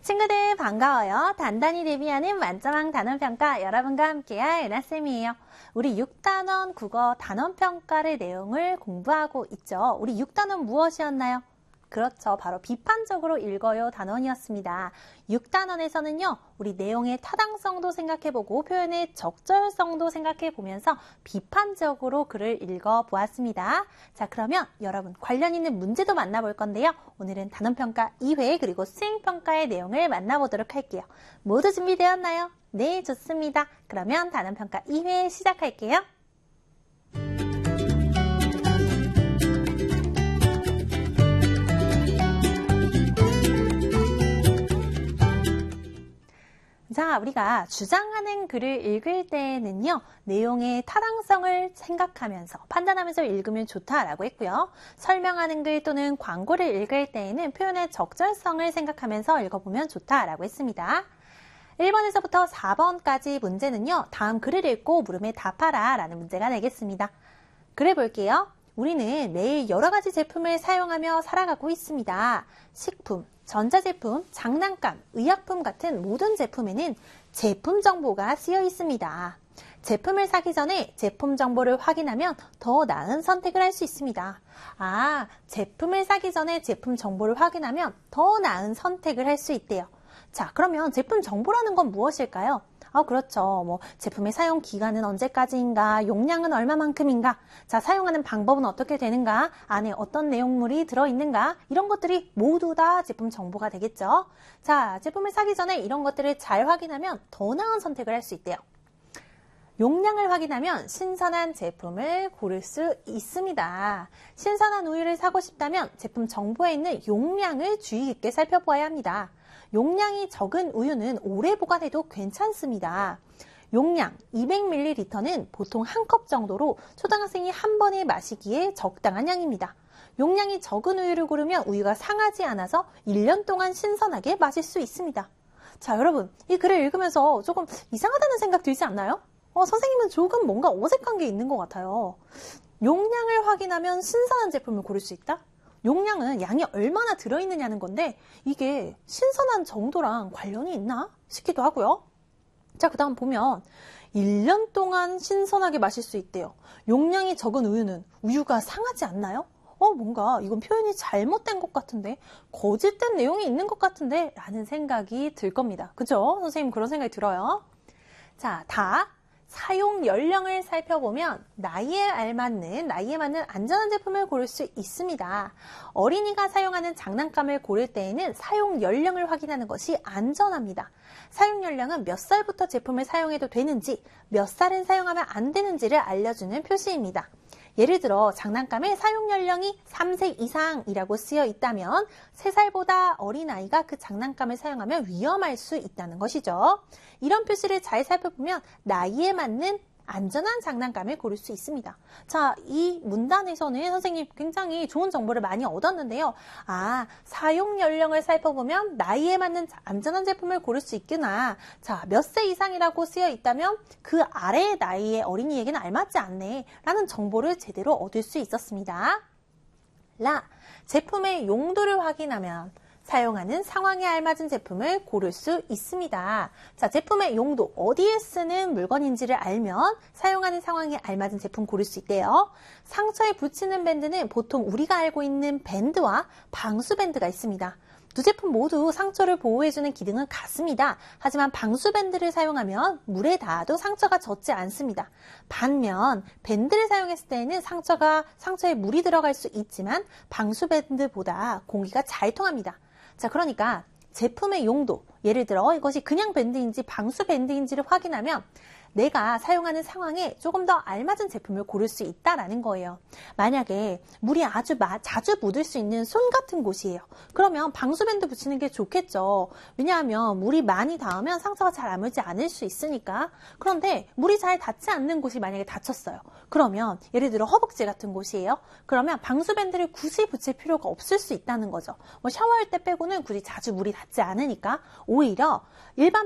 친구들 반가워요. 단단히 대비하는 만점왕 단원평가 여러분과 함께할 은하쌤이에요. 우리 6단원 국어 단원평가의 내용을 공부하고 있죠. 우리 6단원 무엇이었나요? 그렇죠. 바로 비판적으로 읽어요 단원이었습니다. 6단원에서는요. 우리 내용의 타당성도 생각해보고 표현의 적절성도 생각해보면서 비판적으로 글을 읽어보았습니다. 자, 그러면 여러분 관련 있는 문제도 만나볼 건데요. 오늘은 단원평가 2회 그리고 수행평가의 내용을 만나보도록 할게요. 모두 준비되었나요? 네, 좋습니다. 그러면 단원평가 2회 시작할게요. 자, 우리가 주장하는 글을 읽을 때에는요, 내용의 타당성을 생각하면서 판단하면서 읽으면 좋다라고 했고요. 설명하는 글 또는 광고를 읽을 때에는 표현의 적절성을 생각하면서 읽어보면 좋다라고 했습니다. 1번에서부터 4번까지 문제는요, 다음 글을 읽고 물음에 답하라 라는 문제가 되겠습니다. 글을 볼게요. 우리는 매일 여러 가지 제품을 사용하며 살아가고 있습니다. 식품, 전자제품, 장난감, 의약품 같은 모든 제품에는 제품 정보가 쓰여 있습니다. 제품을 사기 전에 제품 정보를 확인하면 더 나은 선택을 할 수 있습니다. 아, 제품을 사기 전에 제품 정보를 확인하면 더 나은 선택을 할 수 있대요. 자, 그러면 제품 정보라는 건 무엇일까요? 그렇죠. 제품의 사용 기간은 언제까지인가, 용량은 얼마만큼인가, 자, 사용하는 방법은 어떻게 되는가, 안에 어떤 내용물이 들어있는가, 이런 것들이 모두 다 제품 정보가 되겠죠. 자, 제품을 사기 전에 이런 것들을 잘 확인하면 더 나은 선택을 할 수 있대요. 용량을 확인하면 신선한 제품을 고를 수 있습니다. 신선한 우유를 사고 싶다면 제품 정보에 있는 용량을 주의 깊게 살펴보아야 합니다. 용량이 적은 우유는 오래 보관해도 괜찮습니다. 용량 200ml는 보통 한 컵 정도로 초등학생이 한 번에 마시기에 적당한 양입니다. 용량이 적은 우유를 고르면 우유가 상하지 않아서 1년 동안 신선하게 마실 수 있습니다. 자, 여러분, 이 글을 읽으면서 조금 이상하다는 생각 들지 않나요? 선생님은 조금 뭔가 어색한 게 있는 것 같아요. 용량을 확인하면 신선한 제품을 고를 수 있다? 용량은 양이 얼마나 들어있느냐는 건데 이게 신선한 정도랑 관련이 있나 싶기도 하고요. 자, 그 다음 보면 1년 동안 신선하게 마실 수 있대요. 용량이 적은 우유는 우유가 상하지 않나요? 뭔가 이건 표현이 잘못된 것 같은데, 거짓된 내용이 있는 것 같은데 라는 생각이 들 겁니다. 그죠? 선생님 그런 생각이 들어요. 자, 사용 연령을 살펴보면 나이에 맞는 안전한 제품을 고를 수 있습니다. 어린이가 사용하는 장난감을 고를 때에는 사용 연령을 확인하는 것이 안전합니다. 사용 연령은 몇 살부터 제품을 사용해도 되는지, 몇 살은 사용하면 안 되는지를 알려주는 표시입니다. 예를 들어 장난감의 사용 연령이 3세 이상이라고 쓰여 있다면 3살보다 어린 아이가 그 장난감을 사용하면 위험할 수 있다는 것이죠. 이런 표시를 잘 살펴보면 나이에 맞는 안전한 장난감을 고를 수 있습니다. 자, 이 문단에서는 선생님 굉장히 좋은 정보를 많이 얻었는데요. 사용 연령을 살펴보면 나이에 맞는 안전한 제품을 고를 수 있구나. 자, 몇 세 이상이라고 쓰여 있다면 그 아래의 나이의 어린이에게는 알맞지 않네 라는 정보를 제대로 얻을 수 있었습니다. 제품의 용도를 확인하면 사용하는 상황에 알맞은 제품을 고를 수 있습니다. 자, 제품의 용도, 어디에 쓰는 물건인지를 알면 사용하는 상황에 알맞은 제품 고를 수 있대요. 상처에 붙이는 밴드는 보통 우리가 알고 있는 밴드와 방수밴드가 있습니다. 두 제품 모두 상처를 보호해주는 기능은 같습니다. 하지만 방수밴드를 사용하면 물에 닿아도 상처가 젖지 않습니다. 반면 밴드를 사용했을 때에는 상처에 물이 들어갈 수 있지만 방수밴드보다 공기가 잘 통합니다. 자, 그러니까 제품의 용도, 예를 들어 이것이 그냥 밴드인지 방수 밴드인지를 확인하면 내가 사용하는 상황에 조금 더 알맞은 제품을 고를 수 있다라는 거예요. 만약에 물이 아주 자주 묻을 수 있는 손 같은 곳이에요. 그러면 방수밴드 붙이는 게 좋겠죠. 왜냐하면 물이 많이 닿으면 상처가 잘 아물지 않을 수 있으니까. 그런데 물이 잘 닿지 않는 곳이 만약에 닫혔어요. 그러면 예를 들어 허벅지 같은 곳이에요. 그러면 방수밴드를 굳이 붙일 필요가 없을 수 있다는 거죠. 샤워할 때 빼고는 굳이 자주 물이 닿지 않으니까 오히려 일반